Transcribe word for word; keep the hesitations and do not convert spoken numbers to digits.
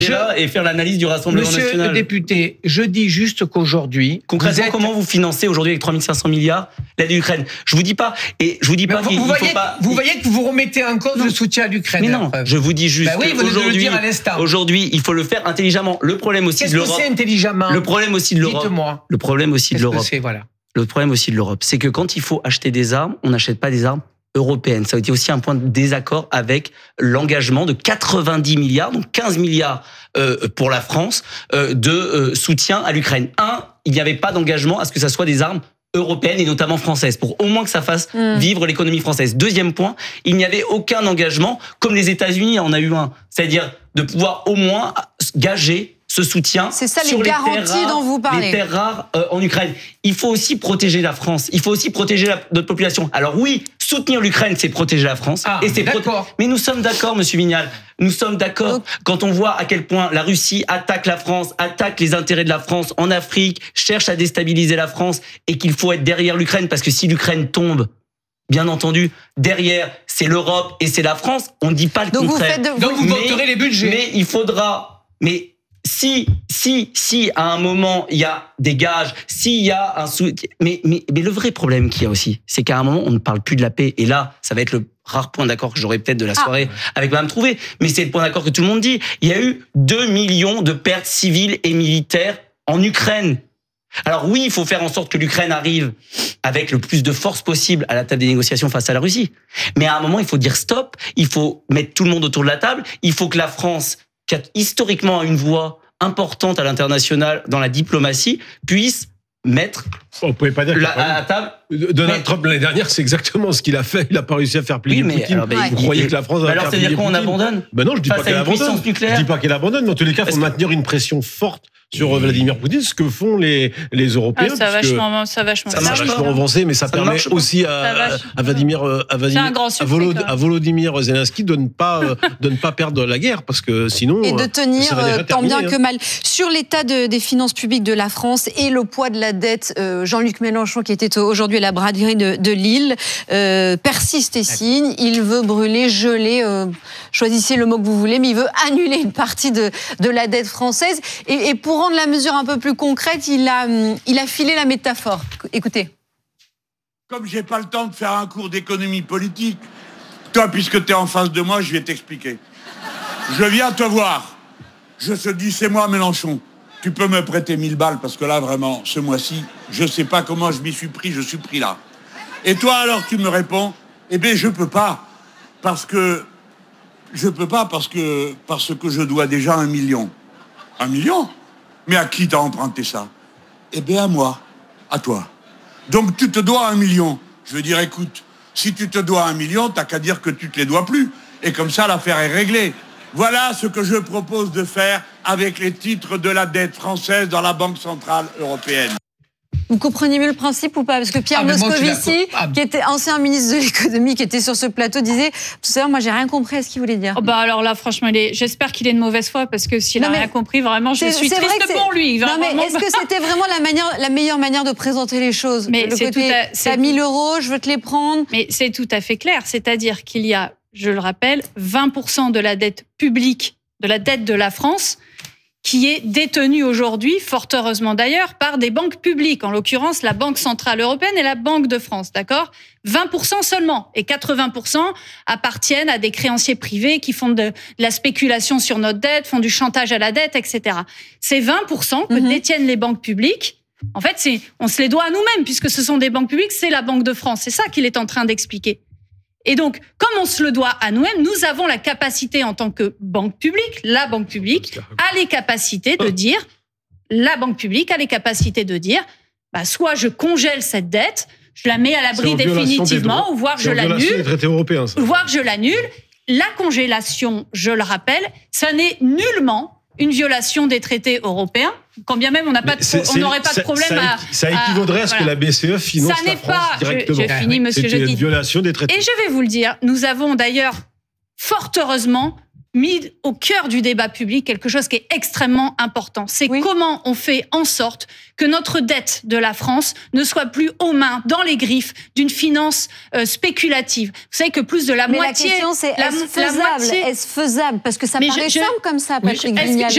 là et faire l'analyse du Rassemblement Monsieur national. le député, je dis juste qu'aujourd'hui... Concrètement, vous êtes... comment vous financez aujourd'hui avec trois mille cinq cents milliards l'aide à l'Ukraine? Je vous dis pas, et je vous dis Mais pas vous, qu'il vous faut voyez, pas... Vous voyez que vous remettez en cause non. le soutien à l'Ukraine. Mais non, je vous dis juste ben oui, vous qu'aujourd'hui, le aujourd'hui, il faut le faire intelligemment. Le problème aussi Qu'est-ce de que l'Europe... c'est intelligemment? Le problème aussi de l'Europe... Dites-moi. Le problème aussi de Qu'est-ce que l'Europe... c'est, voilà. Le problème aussi de l'Europe, c'est que quand il faut acheter des armes, on n'achète pas des armes européennes. Ça a été aussi un point de désaccord avec l'engagement de quatre-vingt-dix milliards, donc quinze milliards euh, pour la France, euh, de euh, soutien à l'Ukraine. Un, il n'y avait pas d'engagement à ce que ça soit des armes européennes et notamment françaises, pour au moins que ça fasse mmh. vivre l'économie française. Deuxième point, il n'y avait aucun engagement, comme les États-Unis en a eu un, c'est-à-dire de pouvoir au moins gager ce soutien c'est ça, sur les les garanties terres rares, dont vous parlez. les terres rares euh, en Ukraine. Il faut aussi protéger la France. Il faut aussi protéger la, notre population. Alors oui, soutenir l'Ukraine, c'est protéger la France. Ah, et c'est d'accord. Proté- Mais nous sommes d'accord, Monsieur Vignal. Nous sommes d'accord Donc... quand on voit à quel point la Russie attaque la France, attaque les intérêts de la France en Afrique, cherche à déstabiliser la France et qu'il faut être derrière l'Ukraine parce que si l'Ukraine tombe, bien entendu, derrière, c'est l'Europe et c'est la France. On ne dit pas le Donc contraire. Vous faites de... Donc vous mais, voterez les budgets. Mais il faudra... Mais Si, si, si, à un moment, il y a des gages, s'il y a un sou... Mais, mais, mais le vrai problème qu'il y a aussi, c'est qu'à un moment, on ne parle plus de la paix. Et là, ça va être le rare point d'accord que j'aurai peut-être de la soirée ah. avec Mme Trouvé. Mais c'est le point d'accord que tout le monde dit. Il y a eu deux millions de pertes civiles et militaires en Ukraine. Alors oui, il faut faire en sorte que l'Ukraine arrive avec le plus de force possible à la table des négociations face à la Russie. Mais à un moment, il faut dire stop. Il faut mettre tout le monde autour de la table. Il faut que la France, qui a historiquement une voix importante à l'international dans la diplomatie, puisse mettre on ne pouvait pas dire la, à la table. Donald mais, Trump l'année dernière, c'est exactement ce qu'il a fait. Il n'a pas réussi à faire plier oui, mais, Poutine. Alors, ben, Vous il, croyez il, que la France va alors, faire plier Poutine? Alors, c'est-à-dire qu'on abandonne? Ben non, je dis pas qu'elle abandonne. Je dis pas qu'elle abandonne. Dans tous les cas, il faut que... maintenir une pression forte sur et... Vladimir Poutine, ce que font les, les Européens. Ah, ça, a vachement, ça a vachement, ça, ça vachement avancé, mais ça, ça permet aussi à, à Vladimir, à, Vladimir succès, à, Volod, à Volodymyr Zelensky de ne pas de ne pas perdre la guerre, parce que sinon et de tenir euh, tant bien hein. que mal sur l'état de, des finances publiques de la France et le poids de la dette. Euh, Jean-Luc Mélenchon, qui était aujourd'hui à la braderie de, de Lille, euh, persiste et signe. Il veut brûler, geler, euh, choisissez le mot que vous voulez, mais il veut annuler une partie de, de la dette française. Et, et pour rendre la mesure un peu plus concrète, il a, il a filé la métaphore. Écoutez. Comme j'ai pas le temps de faire un cours d'économie politique, toi, puisque tu es en face de moi, je vais t'expliquer. Je viens te voir. Je te dis, c'est moi, Mélenchon. Tu peux me prêter mille balles, parce que là, vraiment, ce mois-ci, je sais pas comment je m'y suis pris, je suis pris là. Et toi, alors, tu me réponds, eh bien, je peux pas, parce que... Je peux pas, parce que, parce que je dois déjà un million. Un million ? Mais à qui t'as emprunté ça? Eh bien, à moi, à toi. Donc, tu te dois un million. Je veux dire, écoute, si tu te dois un million, t'as qu'à dire que tu te les dois plus. Et comme ça, l'affaire est réglée. Voilà ce que je propose de faire avec les titres de la dette française dans la Banque Centrale Européenne. Vous comprenez mieux le principe ou pas? Parce que Pierre ah, Moscovici, ah, qui était ancien ministre de l'économie, qui était sur ce plateau, disait tout à l'heure, moi j'ai rien compris à ce qu'il voulait dire. Oh bah alors là, franchement, il est... j'espère qu'il est de mauvaise foi, parce que s'il n'a rien compris, vraiment, je suis triste pour lui. Non, mais est-ce que c'était vraiment la, manière, la meilleure manière de présenter les choses? Mais le c'est côté, tout à... t'as mille euros, je veux te les prendre. Mais c'est tout à fait clair, c'est-à-dire qu'il y a, je le rappelle, vingt pour cent de la dette publique, de la dette de la France, qui est détenue aujourd'hui, fort heureusement d'ailleurs, par des banques publiques, en l'occurrence la Banque Centrale Européenne et la Banque de France, d'accord ? vingt pour cent seulement, et quatre-vingts pour cent appartiennent à des créanciers privés qui font de, de la spéculation sur notre dette, font du chantage à la dette, et cetera. Ces vingt pour cent que mm-hmm. détiennent les banques publiques, en fait, c'est, on se les doit à nous-mêmes, puisque ce sont des banques publiques, c'est la Banque de France. C'est ça qu'il est en train d'expliquer. Et donc, comme on se le doit à nous-mêmes, nous avons la capacité en tant que banque publique, la banque publique, a les capacités de dire, la banque publique a les capacités de dire, bah, soit je congèle cette dette, je la mets à l'abri définitivement, ou voire je l'annule, voire je l'annule. La congélation, je le rappelle, ça n'est nullement une violation des traités européens, quand bien même on n'a pas de, on n'aurait pas de problème ça, à... Ça équivaudrait à, à ce voilà. que la B C E finance ça n'est la France pas, directement. Je, je finis, monsieur C'est Jeudi. une violation des traités. Et je vais vous le dire, nous avons d'ailleurs, fort heureusement, mis au cœur du débat public quelque chose qui est extrêmement important. C'est oui. comment on fait en sorte que notre dette de la France ne soit plus aux mains, dans les griffes d'une finance euh, spéculative. Vous savez que plus de la Mais moitié... la question, c'est la, est-ce faisable, moitié... est-ce faisable? Parce que ça Mais paraît je, simple comme ça, Patrick Vignal.